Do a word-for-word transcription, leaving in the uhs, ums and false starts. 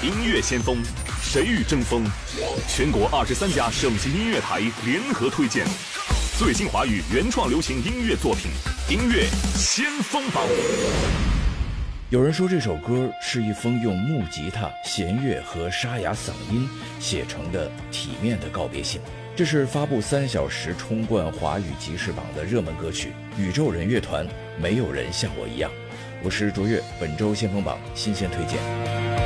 音乐先锋，谁与争锋？全国二十三家省级音乐台联合推荐最新华语原创流行音乐作品，音乐先锋榜。 有人说这首歌是一封用木吉他、弦乐和沙哑嗓音写成的体面的告别信。这是发布三小时冲冠华语即时榜的热门歌曲，宇宙人乐团《没有人像我一样》。我是卓越，本周先锋榜新鲜推荐。